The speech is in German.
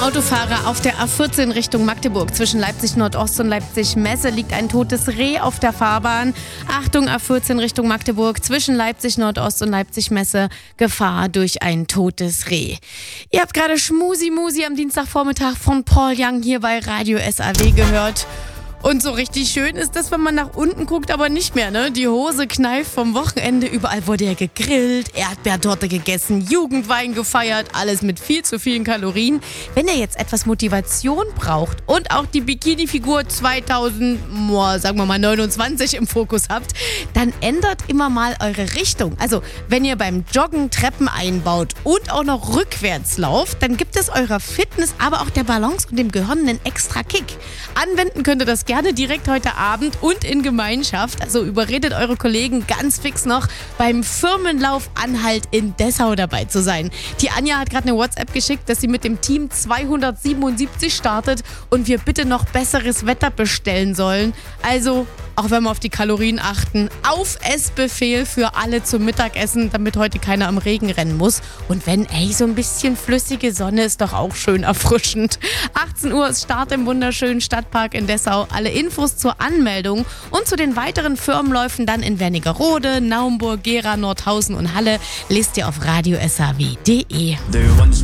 Autofahrer auf der A14 Richtung Magdeburg. Zwischen Leipzig Nordost und Leipzig Messe liegt ein totes Reh auf der Fahrbahn. Achtung, A14 Richtung Magdeburg. Zwischen Leipzig Nordost und Leipzig Messe Gefahr durch ein totes Reh. Ihr habt gerade Schmusi Musi am Dienstagvormittag von Paul Young hier bei Radio SAW gehört. Und so richtig schön ist das, wenn man nach unten guckt, aber nicht mehr, ne? Die Hose kneift vom Wochenende. Überall wurde ja gegrillt, Erdbeertorte gegessen, Jugendwein gefeiert, alles mit viel zu vielen Kalorien. Wenn ihr jetzt etwas Motivation braucht und auch die Bikini-Figur 2029 im Fokus habt, dann ändert immer mal eure Richtung. Also, wenn ihr beim Joggen Treppen einbaut und auch noch rückwärts lauft, dann gibt es eurer Fitness, aber auch der Balance und dem Gehirn einen extra Kick. Anwenden könnt ihr das gerne direkt heute Abend und in Gemeinschaft. Also überredet eure Kollegen ganz fix noch beim Firmenlauf Anhalt in Dessau dabei zu sein. Die Anja hat gerade eine WhatsApp geschickt, dass sie mit dem Team 277 startet und wir bitte noch besseres Wetter bestellen sollen. Also, auch wenn wir auf die Kalorien achten, auf Essbefehl für alle zum Mittagessen, damit heute keiner am Regen rennen muss. Und wenn, so ein bisschen flüssige Sonne ist doch auch schön erfrischend. 18 Uhr ist Start im wunderschönen Stadtpark in Dessau. Alle Infos zur Anmeldung und zu den weiteren Firmenläufen dann in Wernigerode, Naumburg, Gera, Nordhausen und Halle lest ihr auf radiosaw.de.